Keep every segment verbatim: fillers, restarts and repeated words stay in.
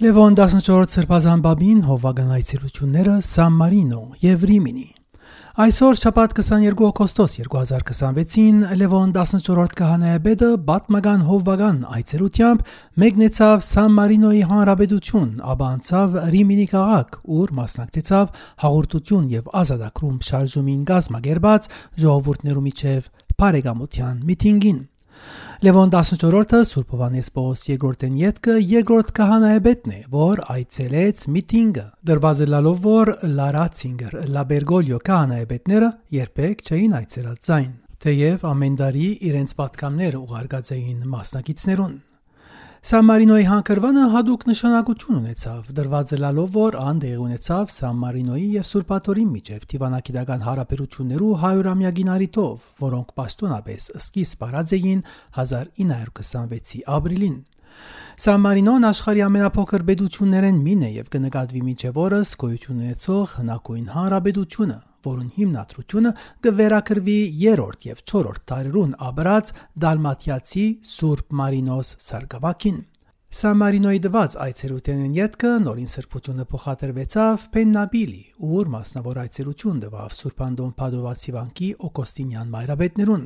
Լևոն տասնչորրորդ սրբազան բաբին հովվական այցելությունները Սան Մարինո և Ռիմինի։ Այսօր շաբաթ քսաներկու օգոստոս երկու հազար քսանվեցին Լևոն տասնչորրորդ քահանայապետը պատմական հովվական այցելությամբ մեկնեցավ Սան Մարինոյի հանրապետություն, ապա անցավ Ռիմինի քաղաք, ուր մասնակցեցավ հաղորդություն և ազատագրում շարժումին կազմակերպած ժողովուրդներու միջև բարեկամության միտինգին։ Լևոն տասնչորրորդը Սուրբ Հովհաննես Պողոս երկրորդն ետքը երկրորդ քահանայապետն է, որ այցելեց միտինգը, դրվազելալով, որ Լա Ռացինգեր, Լա Բերգոլիո քահանայապետները երբեք չէին այցելած ձայն, թեև ամեն տարի իրենց պատգամները ուղարկած էին մասնակիցներուն։ Սան Մարինոյի հանքրվանը հատուկ նշանակություն ունեցավ, դրվազելալով, որ ան տեղի ունեցավ Սան Մարինոյի և Սուրբ Աթոռի միջև դիվանագիտական հարաբերություններու հարյուրամյակին առիթով, որոնք պաշտոնապես սկիզբ առած էին հազար ինը հարյուր քսանվեցի ապրիլին։ Սան Մարինոն աշխարհի ամենափոքր պետություններեն մին է և կնկատվի մինչև օրս գոյություն ունեցող հնագույն հանրապետությունը, որուն հիմնադրությունը կվերակրվի երրորդ և չորրորդ դարերուն ապրած դալմաթիացի Սուրբ Մարինոս սարգսակին։ Սան Մարինոյի դված այցելութենեն ետքը նորին սրբությունը փոխադրվեցավ Փեննաբիլի, ուր մասնավոր այցելություն տվավ Սուրբ Անդոն Փադովացի վանքի Օգոստինյան մայրապետներուն։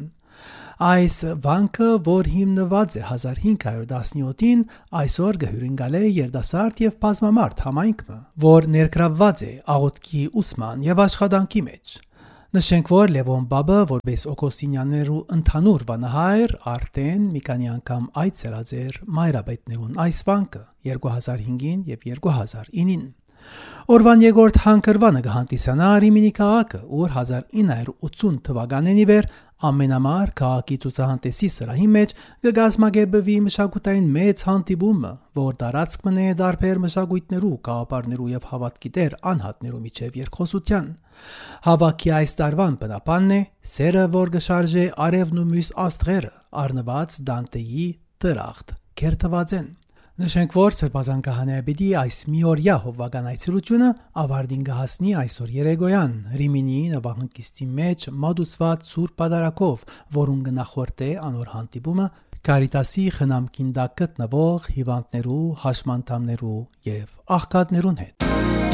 Այս վանքը, որ հիմնված է հազար հինգ հարյուր տասնյոթին, այսօր գհյուրընկալ է երիտասարդ և բազմամարդ համայնքը, որ ներգրավված է աղոթքի ուսման և աշխատանքի մեջ։ Նշենք, որ Լևոն Բաբը, որպես Օգոստինյաններու ընդհանուր վանահայր, արդեն մի քանի անգամ այցելած էր մայրապետներուն այս վանքը երկու հազար հինգին և երկու հազար ինին։ Օրվան երկրորդ հանքրվանը կհանդիսանա Ռիմինի քաղաքը, ուր հազար ինը հարյուր ութսուն թվականին ի վեր ամենամահար քաղաքի ցուցահանդեսի սրահի մեջ կկազմակերպվի մշակութային մեծ հանդիպումը, որ տարածք մնե տարբեր մշակույթներու, գաղափարներու և հավատքի տեր անհատներու միջև երկխոսության։ Հավաքի այս տարվան բնապանն է սերը, որ կշարժե արևն ու մյուս աստղերը, առնված Դանտեի դրախտ կերտվածեն։ Նշենք, որ սրբազան քահանայապետի այս միօրյա հովվական այցելությունը ավարտին կհասնի այսօր երեկոյան Ռիմինի նավահանգիստի մեջ մատուցված Սուրբ Պատարագով, որուն կնախորդե անոր հանդիպումը Կարիտասի խնամքին տակ գտնվող հիվանդներու, հաշմանդամներու և աղքատներուն հետ։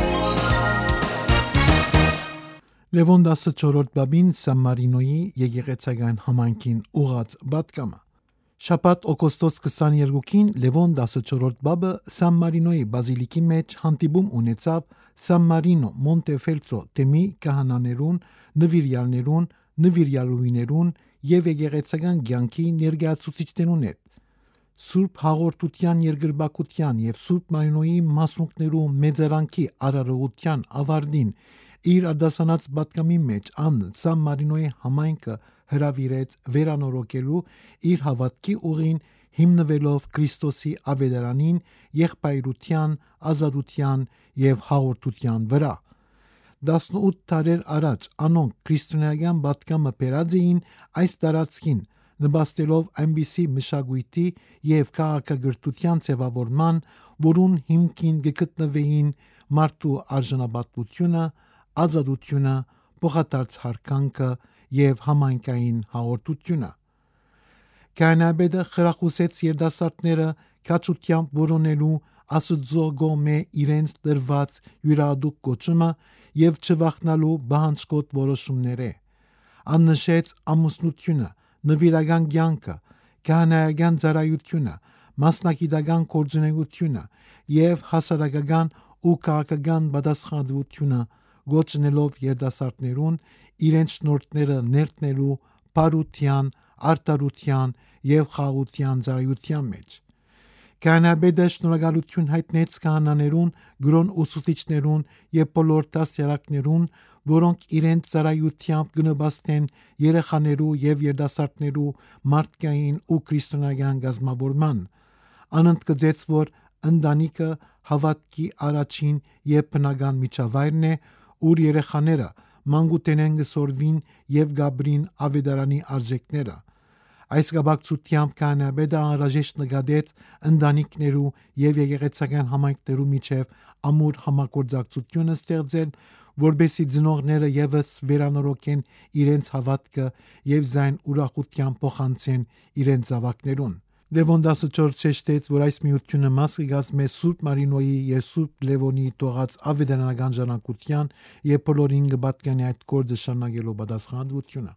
Լևոն տասնչորրորդ բաբին Սան Մարինոյի եկեղեցական համայնքին ուղղած պատգամը։ Շաբաթ օգոստոս քսաներկուին Լևոն տասնչորրորդ բաբը Սան Մարինոյի բազիլիկի մեջ հանդիպում ունեցավ Սան Մարինո Մոնտեֆելտրո թեմի քահանաներուն, նվիրյալներուն, նվիրյալուհիներուն և եկեղեցական կյանքի ներկայացուցիչներուն հետ։ Սուրբ հաղորդության երկրպագության և Սուրբ Մարինոյի մասնուկներու մեծարանքի արարողության ավարտին իր արդասանած պատգամի մեջ ան Սան Մարինոյի համայնքը հրավիրեց վերանորոգելու իր հավատքի ուղին հիմնվելով Քրիստոսի ավետարանին, եղբայրության, ազատության և հաղորդության վրա։ տասնութ տարի առաջ անոնք քրիստոնեական պատգամը բերած էին այս տարածքին, նպաստելով այնպիսի մշակույթի և քաղաքակրթության ձևավորման, որուն հիմքին կգտնվեին մարդու արժանապատվությունը, ազատությունը, փոխադարձ հարկանքը և համայնքային հաղորդությունը։ Քահանայապետը խրախուսեց երիտասարդները քաջությամբ որոնելու Աստծո կողմէ իրենց տրված յուրահատուկ կոչումը և չվախենալու պահանջկոտ որոշումները։ Ան նշեց ամուսնությունը, նվիրական կյանքը, քահանայական ծառայությունը, մասնագիտական գործունեությունը և հասարակական ու քաղաքական պատասխանատվությունը, գոչնելով երիտասարդներուն իրենց շնորհքները ներդնելու բարության, արդարության և խաղաղության ծառայության մեջ։ Քահանայապետը շնորհակալություն հայտնեց քահանաներուն, գրոն ուսուցիչներուն և բոլոր դաստիարակներուն, որոնք իրենց ծառայությամբ կնպաստեն երեխաներու և երիտասարդներու մարդկային ու քրիստոնեական կազմավորման։ Ան ընդգծեց, որ ընտանիքը հավատքի առաջին և բնական միջավայրն է, ուր երեխաները մանկութենեն կսորվին և կապրին ավետարանի արժեքները։ Այս կապակցությամբ քահանայապետը անհրաժեշտ նկատեց ընտանիքներու և եկեղեցական համայնքներու միջև ամուր համագործակցությունը ստեղծել, որպեսզի ծնողները ևս վերանորոգեն իրենց հավատքը և զայն ուրախությամբ փոխանցեն իրենց զավակներուն։ Լևոն տասնչորրորդը շեշտեց, որ այս միությունը մաս կգազմե Սուրբ Մարինոյի եւ Սուրբ Լևոնի տողած ավետարանական ժառանգության եւ բոլորին կպատկանի այդ գործը շարունակելու պատասխանատվությունը։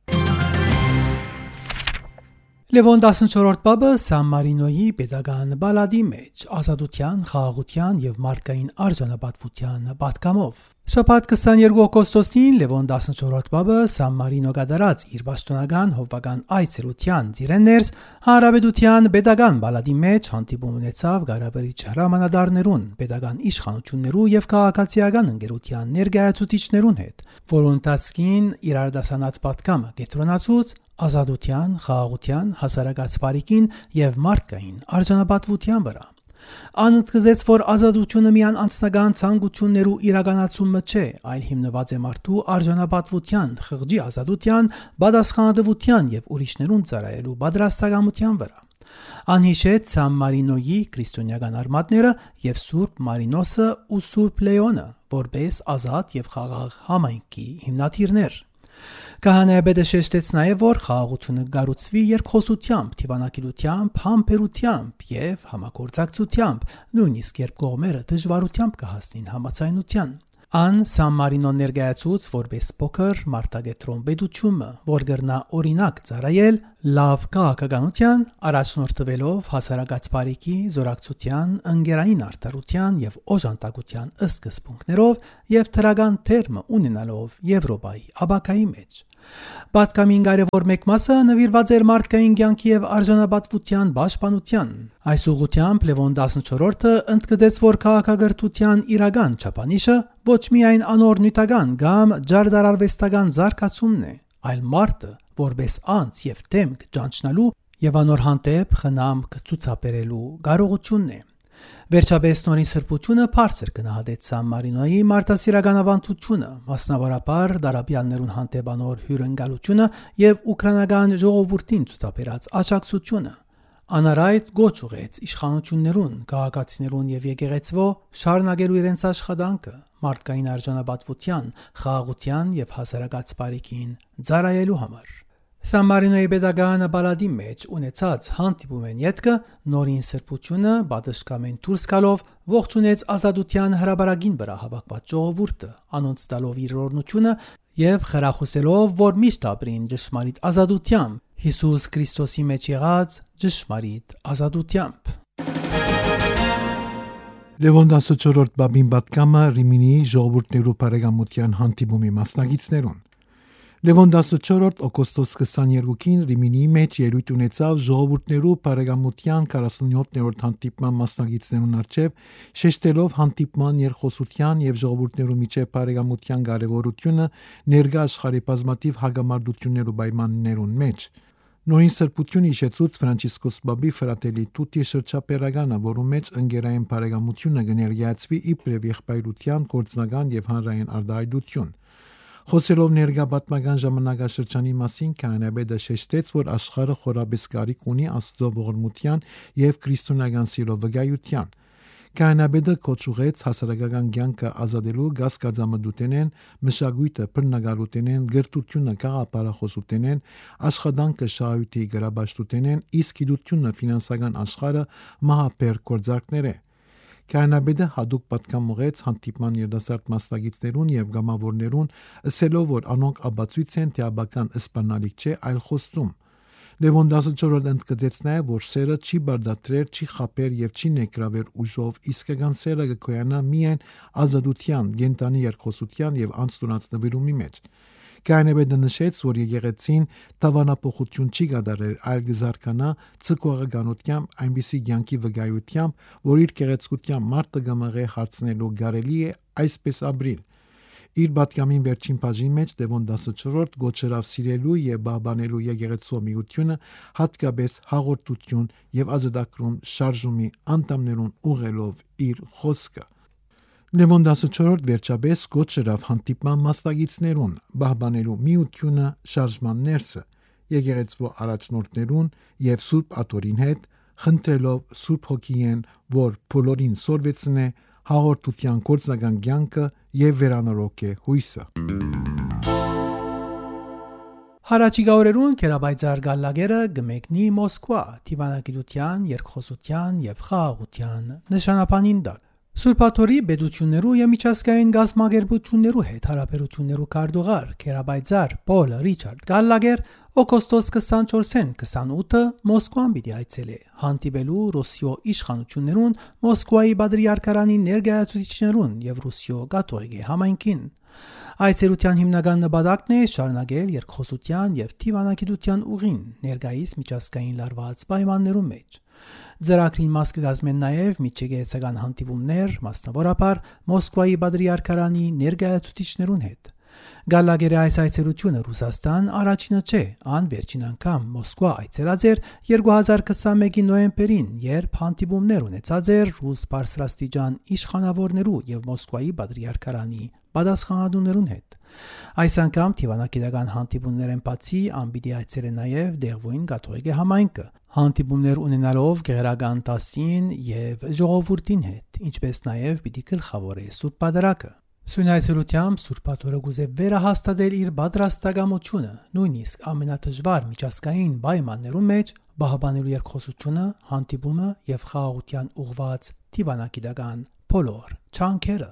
Լևոն տասնչորրորդ պապը Սան Մարինոյի pedagogan բալադի մեջ ազատության, խաղաղության եւ մարդկային արժանապատվության պատգամով Շաբաթ քսաներկու օգոստոսին Լևոն տասնչորրորդ պապը Սան Մարինո կատարած իր պաշտոնական հովվական այցելության ծիրեններս հանրապետության pedagogan բալադի մեջ հանդիպում ունեցավ Գարաբերիչ հրամանատարներուն, pedagogan իշխանություններու եւ քաղաքացիական ընկերության ներկայացուցիչներուն հետ, որոնց տասկին իրար դասանած պատգամը կենտրոնացուց ազատության, խաղաղության, հասարակած բարիկին եւ մարդկային արժանապատվության վրա։ Անընդգծեց, որ ազատությունը միան անձնական ցանկություններու իրականացումը չէ, այլ հիմնված է մարդու արժանապատվության, խղճի ազատության, պատասխանատվության եւ ուրիշներուն ծառայելու պատրաստակամության վրա։ Անհիշեց Սան Մարինոյի քրիստոնեական արմատները եւ Սուրբ Մարինոսը ու Սուրբ Լեոնը, որպես ազատ եւ խաղաղ համայնքի հիմնադիրներ։ Քահանայապետը շեշտեց նաև, որ խաղաղությունը գառուցվի երկխոսությամբ, թիվանակելությամբ, համբերությամբ եւ համագործակցությամբ, նույնիսկ երբ կողմերը դժվարությամբ կհասնին համաձայնության։ Ան Սան Մարինո ներկայացուց որպես փոքր մարտագետրոն պետությունը, որ գրնա օրինակ ծառայել լավ քաղաքականության, առաջնորդվելով հասարակած բարիկի, զորակցության, ընկերային արդարության եւ օժանդակության սկզբունքներով եւ թրական թերմը ունենալով Եվրոպայի աբակայի մեջ։ Պատգամին կարևոր մեկ մասը նվիրված էր մարդկային կյանքի եւ արժանապատվության պաշտպանության։ Այս ուղղությամբ Լևոն տասնչորրորդը ընդգծեց, որ քաղաքակրթության իրական չափանիշը ոչ միայն անոր նյութական կամ ջարդարարվեստական զարգացումն է, այլ մարդը որպես անձ եւ դեմք ճանչնալու եւ անոր հանդեպ խնամք ցուցաբերելու կարողությունն է։ Վերջապես նորին սրբությունը բարձր գնահատեց Սան Մարինոյի մարդասիրական ավանդությունը, մասնավորապես դարաբյալներուն հանդեպ անոր հյուրընկալությունը եւ ուկրաինական ժողովրդին ցուցաբերած աջակցությունը։ Անարայտ գոչ ուղեց իշխանություններուն, քաղաքացիներուն եւ եկեղեցվո շարունակելու իրենց աշխատանքը մարդկային արժանապատվության, խաղաղության եւ հասարակած բարիկին ծառայելու համար։ Սան Մարինոյի pedagogan բալադի մեջ ունեցած հանդիպումեն յետքը նորին սրբությունը բադշկամեն դուրս գալով ողջունեց ազատության հրաբարագին վրա հավաքված ժողովուրդը, անոնց տալով իր օրհնությունը եւ խրախուսելով, որ միշտ ապրին ճշմարիտ ազատությամբ, Հիսուս Քրիստոսի մեջ եղած ճշմարիտ ազատությամբ։ Լևոն տասնչորրորդ բաբին պատգամը Ռիմինի ժողովուրդներու բարեկամության հանդիպումի մասնակիցներուն Լևոն տասնչորրորդ օգոստոս քսաներկուին Ռիմինի մեջ ելույթ ունեցավ ժողովուրդներու բարեկամության քառասունյոթերորդ հանդիպման մասնակիցներուն առջև, շեշտելով հանդիպման երկխոսության եւ ժողովուրդներու միջև բարեկամության կարեւորությունը ներկա աշխարհի բազմաթիվ հագամարտություններու պայմաններուն մեջ։ Նորին սրբությունը իշեցուց Ֆրանցիսկոս Բաբի Ֆրատելի Տուտի շրջապերականը, որում մեջ ընկերային բարեկամությունը կներկայացվի իբրև եղբայրության, գործնական եւ հանրային արտահայտություն։ Խոսելով ներկա պատմական ժամանակաշրջանի մասին քահանայապետը շեշտեց, որ աշխարհը խորապես կարիք ունի Աստծո ողորմության եւ քրիստոնեական սիրո վկայության։ Քահանայապետը կոչուեց հասարակական կյանքը ազատելու գասկածամտութենեն, մշակույթը բռնագալութենեն, գրթությունը գաղափարախոսութենեն, աշխատանքը շահույթի գրաբաշխութենեն, իսկ գիտությունը ֆինանսական աշխարհը մահապեր գործարքներ է։ Քահանայապետը հատուկ պատգամ ուղեց հանդիպման երիտասարդ մասնակիցներուն եւ գամավորներուն, ասելով, որ անոնք ապացույց են, թե աբական սպառնալիք չէ, այլ խոստում։ Լևոն տասնչորրորդը ընդգծեց նաեւ, որ սերը չի բարդատրեր, չի խապեր եւ չի ներգրավեր ուժով, իսկական սերը կգոյանա միայն ազատության, գենտանի երկխոսության եւ անստունացնվելումի մեջ։ Քահանայապետը նշեց, որ եկեղեցին տավանափոխություն չի կատարել, այլ կզարգանա ցկողականությամբ այնպիսի կյանքի վկայությամբ, որ իր գեղեցկությամբ մարդը կմղե հարցնելու կարելի է այսպես ապրիլ։ Իր պատգամին վերջին բաժին մեջ Լևոն տասնչորրորդ գոչերավ սիրելու եւ բաբանելու եկեղեցու միությունը, հատկապես հաղորդություն եւ ազատագրում շարժումի անդամներուն ուղղելով իր խոսքը։ Լևոն տասնչորրորդ վերջապես գոչերավ հանդիպման մասնակիցներուն բահբանելու միությունը շարժման ներսը եկեղեցու առաջնորդներուն եւ Սուրբ Աթորին հետ, խնդրելով Սուրբ Հոգիեն, որ բոլորին սորվեցնե հաղորդության գործնական կյանքը եւ վերանորոգե հույսը։ Հարաճիգա օրերուն Կերաբայձար գալլագերը գմեկնի Մոսկվա դիվանագիտության, երկխոսության եւ խաղաղության նշանապանին դակ։ Սուրբաթորի բեդություններու եւ միջազգային գազམ་ագերբություններու հետ հարաբերություններու կարդողար Կերաբայձար Պոլ Ռիչարդ Գալլագեր օգոստոս քսանչորսին քսանութը Մոսկվան պիտի այցելե հանդիպելու Ռուսիո իշխանություններուն Մոսկվայի Բադրիարքարանի ներկայացուցիչներուն եւ Ռուսիո կաթողիկե համայնքին։ Այցելության հիմնական նպատակն է շարունակել երկխոսության եւ դիվանագիտության ուղին ներկայիս միջազգային լարված պայմաններում մեջ։ Ծրագրին մաս կգազմեն նաև միջազգային հանդիպումներ, մասնավորապես Մոսկվայի Բադրիարքարանի ներկայացուցիչներուն հետ։ Գալլագերի այս այցելությունը Ռուսաստան առաջինը չէ, ան վերջին անգամ Մոսկվա այցելած էր երկու հազար քսանմեկի նոյեմբերին, երբ հանդիպումներ ունեցած էր ռուս բարձրաստիճան իշխանավորներու եւ Մոսկվայի Բադրիարքարանի պատասխանատուներուն հետ։ Այս անգամ դիվանագիտական հանդիպումներեն բացի ան պիտի այցելե նաև Դեղվույն կաթողիկե համայնքը, հանդիպումներ ունենալով գեղարական դասին եւ ժողովրդին հետ, ինչպես նաև պիտի գլխավորե Սուրբ Պատարագը։ Սույնայցելությամբ Սուրբ Պատարագը գուզե վերահաստատել իր պատրաստակամությունը, նույնիսկ ամենադժվար միջազգային պայմաններում մեջ բահբանելու երկխոսությունը, հանդիպումը եւ խաղաղության ուղղված դիվանագիտական բոլոր չանքերը։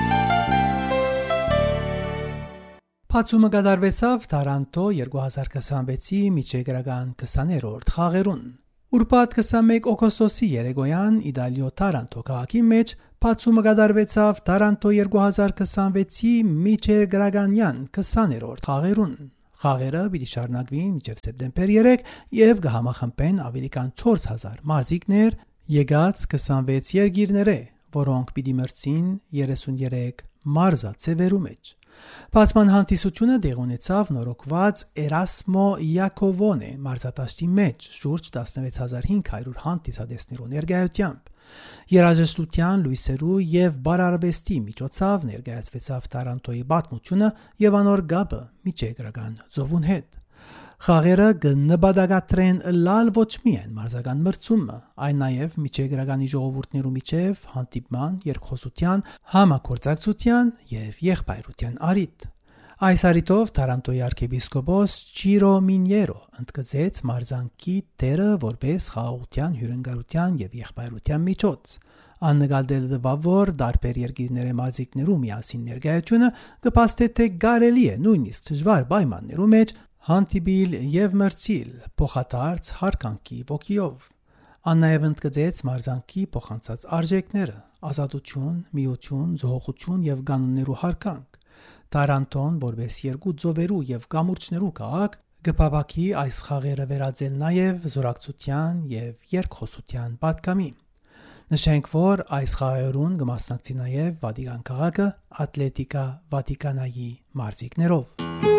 Փացումը կատարվեցավ Թարանտո երկու հազար քսանվեցի միջերկրական քսաներորդ խաղերուն։ Ուրբաթ քսանմեկ օգոստոսի երեկոյան Իտալիո Թարանտո քաղաքի մեջ փացումը կատարվեցավ Թարանտո երկու հազար քսանվեցի միջերկրականյան քսաներորդ խաղերուն։ Խաղերը պիտի շարունակվին մինչև սեպտեմբեր երեք եւ կհամախմբեն ավելի քան չորս հազար մարզիկներ եկած քսանվեց երկիրները, որոնք պիտի մրցին երեսունյերեք մարզաձևերու մեջ։ Բացման հանդիսությունը դեղ ունեցավ նորոգված Էրասմո Յակովոնե մարզատաշտի մեջ շուրջ տասնվեց հազար հինգ հարյուր հանդիսատեսներու ներկայությամբ։ Երաժշտության, լույսերու եւ բարարվեստի միջոցով ներկայացվեցավ Թարանտոյի պատմությունը եւ անոր գաբը միջերկրական ծովուն հետ։ Խաղերը կնպատակադրեն լալ ոչ միայն մարզական մրցումը, այլ նաև միջերկրականի ժողովուրդներու միջև հանդիպման, երկխոսության, համագործակցության եւ եղբայրության առիթ։ Այս առիթով Թարանտոյի arczepiskopos Ciro Miniero ընդգծեց մարզանքի դերը որպես խաղաղության, հյուրընկալության եւ եղբայրության միջոց։ Աննկատել դվավոր դարբեր երկիրների մարզիկներու միասին ներկայությունը կփաստե թե կարելի է նույնիսկ դժվար պայմաններու մեջ հանդիպիլ եւ մրցիլ փոխադարձ հարկանքի ոգիով։ Ան նաև ընդգծեց մարզանքի փոխանցած արժեքները՝ ազատություն, միություն, զոհողություն եւ կանոններու հարկանք։ Թարանտոն որպես երկու ծովերու եւ կամուրջներու քաղաք կփապակի այս խաղերը վերածել նաև զորակցության եւ երկխոսության պատգամի։ Նշենք, որ այս խաղերուն կմասնակցի նաև Վատիկան քաղաքը Ատլետիկա Վատիկանայի մարզիկներով։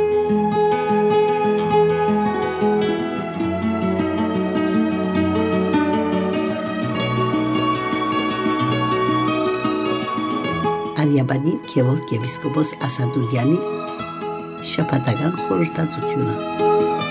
Արիաբանի Գևորգ եպիսկոպոս Ասադուրյանի շաբաթական խորհրդածությունը։